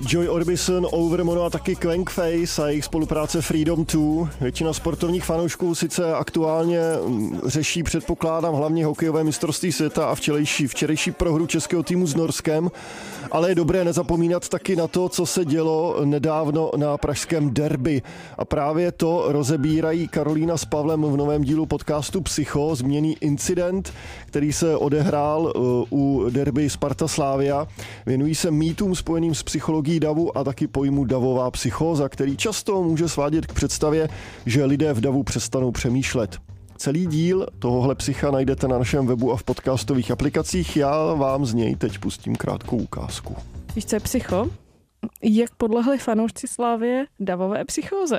Joy Orbison, Overmono a taky Quank Face a jejich spolupráce Freedom 2. Většina sportovních fanoušků sice aktuálně řeší, předpokládám, hlavně hokejové mistrovství světa a včerejší prohru českého týmu s Norskem, ale je dobré nezapomínat taky na to, co se dělo nedávno na pražském derby. A právě to rozebírají Karolína s Pavlem v novém dílu podcastu Psycho, zmíněný incident, který se odehrál u derby Sparta Slavia. Věnují se mýtům spojeným s psychologií davu a taky pojmu davová psychóza, který často může svádět k představě, že lidé v davu přestanou přemýšlet. Celý díl tohohle psycha najdete na našem webu a v podcastových aplikacích. Já vám z něj teď pustím krátkou ukázku. Víš, co je psycho? Jak podlehli fanoušci Slavie davové psychóze.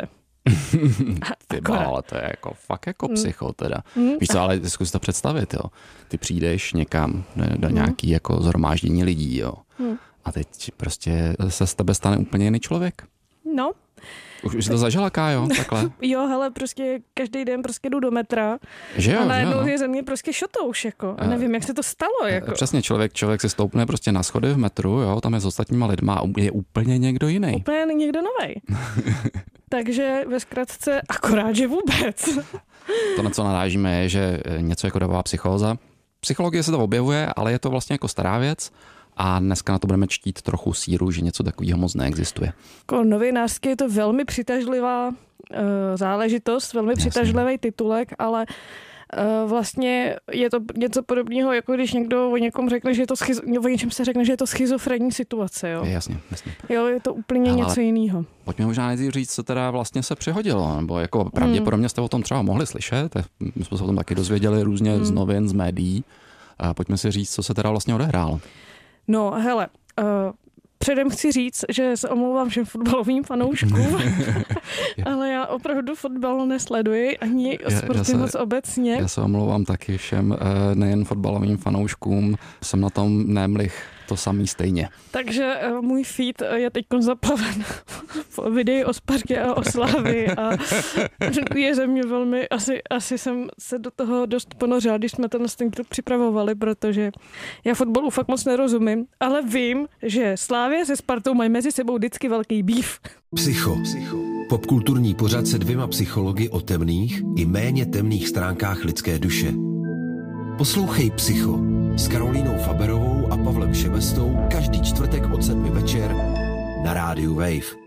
Ale to je jako fakt jako psycho teda. Víš co, ale zkus to představit, jo. Ty přijdeš někam do nějaký jako zhromáždění lidí, jo. A teď prostě se z tebe stane úplně jiný člověk. No. Už jsi to zažila, Kájo, takhle? Jo, hele, prostě každý den prostě jdu do metra. Že jo, a najednou je ze mě prostě šotouš, jako. A nevím, jak se to stalo, jako. Přesně, člověk se stoupne prostě na schody v metru, jo, tam je s ostatníma lidma a je úplně někdo jiný. Úplně někdo novej. Takže ve zkratce akorát, že vůbec. To, na co narážíme, je, že něco jako davová psychóza. Psychologie se to objevuje, ale je to vlastně jako stará věc. A dneska na to budeme čtít trochu síru, že něco takového moc neexistuje. Jako novinářsky je to velmi přitažlivá záležitost, velmi přitažlivý titulek, ale vlastně je to něco podobného, jako když někdo o někom řekne, že je to o něčem se řekne, že je to schizofrenní situace. Jo? Jasně. Jo, je to úplně něco jiného. Pojďme možná nejdřív říct, co teda vlastně se přihodilo, nebo jako pravděpodobně jste o tom třeba mohli slyšet, my jsme se o tom taky dozvěděli různě z novin, z médií. A pojďme si říct, co se teda vlastně odehrálo. No, hele, předem chci říct, že se omlouvám všem fotbalovým fanouškům, ale já opravdu fotbal nesleduji, ani sporty moc obecně. Já se omlouvám taky všem nejen fotbalovým fanouškům, jsem na tom nemlich to samý stejně. Takže můj feed je teď zaplaven po videi o Spartě a o Slavii a je ze mě velmi, asi jsem se do toho dost ponořila, když jsme ten připravovali, protože já fotbalu fakt moc nerozumím, ale vím, že Slavie se Spartou mají mezi sebou vždycky velký býv. Psycho. Popkulturní pořad se 2 psychology o temných i méně temných stránkách lidské duše. Poslouchej Psycho s Karolínou Faberovou a Pavlem Šebestou každý čtvrtek od 7 večer na rádiu Wave.